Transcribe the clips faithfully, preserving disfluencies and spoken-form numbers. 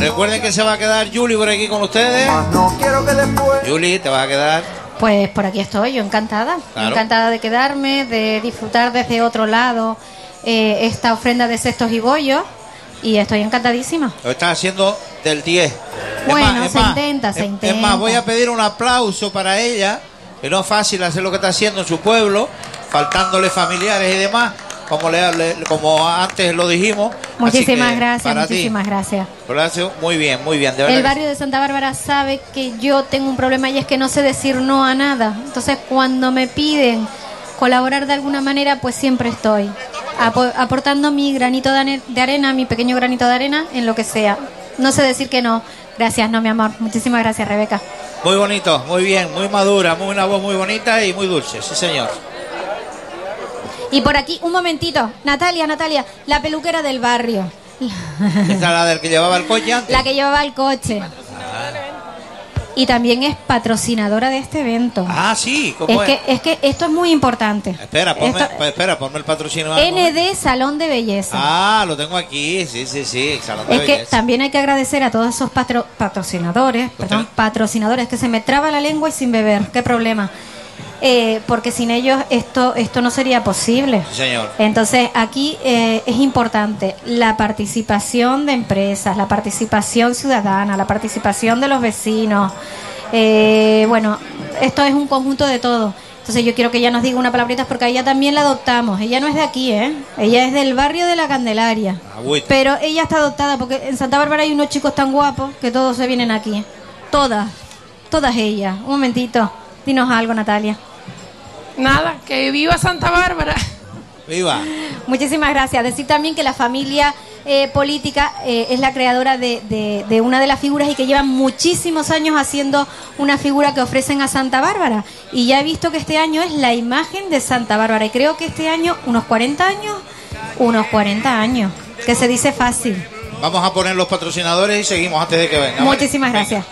Recuerden que se va a quedar Juli por aquí con ustedes. No quiero que después... Juli, te vas a quedar. Pues por aquí estoy, yo encantada. Claro. Encantada de quedarme, de disfrutar desde otro lado eh, esta ofrenda de cestos y bollos. Y estoy encantadísima. Lo estás haciendo del diez. Bueno, Es más, es se más, intenta, se es- intenta. Es más, voy a pedir un aplauso para ella, que no es fácil hacer lo que está haciendo en su pueblo, faltándole familiares y demás, como le, le- como antes lo dijimos. Muchísimas Así que, gracias, para ti, muchísimas gracias. lo hace muy bien, muy bien. De verdad El que barrio de Santa Bárbara sabe que yo tengo un problema y es que no sé decir no a nada. Entonces, cuando me piden colaborar de alguna manera, pues siempre estoy apo- aportando mi granito de ane- de arena, mi pequeño granito de arena en lo que sea. No sé decir que no. Gracias, no, mi amor. Muchísimas gracias, Rebeca. Muy bonito, muy bien, muy madura, muy una voz muy bonita y muy dulce, sí señor. Y por aquí, un momentito. Natalia, Natalia, la peluquera del barrio. Esta es la del que llevaba el coche antes. La que llevaba el coche. Y también es patrocinadora de este evento. Ah, sí, ¿cómo Es es? que, es que esto es muy importante. Espera, ponme, Esto- pues espera, ponme el patrocinio. N D Salón de Belleza. Ah, lo tengo aquí, sí, sí, sí, Salón de Es que Belleza. también hay que agradecer a todos esos patro- patrocinadores, perdón, Usted- patrocinadores, que se me traba la lengua y sin beber, qué problema. Eh, porque sin ellos esto esto no sería posible. Sí, señor. Entonces aquí eh, es importante la participación de empresas, la participación ciudadana, la participación de los vecinos. Eh, bueno, esto es un conjunto de todo. Entonces yo quiero que ella nos diga una palabrita porque a ella también la adoptamos. Ella no es de aquí, ¿eh? Ella es del barrio de la Candelaria. Agüita. Pero ella está adoptada porque en Santa Bárbara hay unos chicos tan guapos que todos se vienen aquí. Todas, todas ellas. Un momentito, dinos algo, Natalia. Nada, que viva Santa Bárbara. Viva. Muchísimas gracias. Decir también que la familia eh, política eh, es la creadora de, de, de una de las figuras y que llevan muchísimos años haciendo una figura que ofrecen a Santa Bárbara. Y ya he visto que este año es la imagen de Santa Bárbara. Y creo que este año, unos cuarenta años, unos cuarenta años, que se dice fácil. Vamos a poner los patrocinadores y seguimos antes de que vengan. ¿vale? Muchísimas Venga. gracias.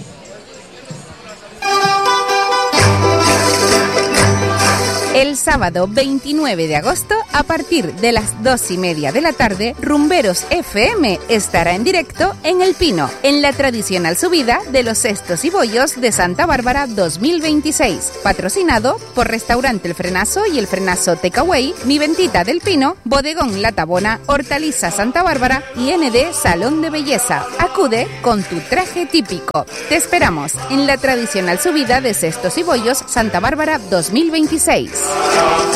El sábado veintinueve de agosto, a partir de las dos y media de la tarde, Rumberos F M estará en directo en El Pino, en la tradicional subida de los cestos y bollos de Santa Bárbara dos mil veintiséis, patrocinado por Restaurante El Frenazo y El Frenazo Takeaway, Mi Ventita del Pino, Bodegón La Tabona, Hortaliza Santa Bárbara y N D Salón de Belleza. Acude con tu traje típico. Te esperamos en la tradicional subida de cestos y bollos Santa Bárbara dos mil veintiséis.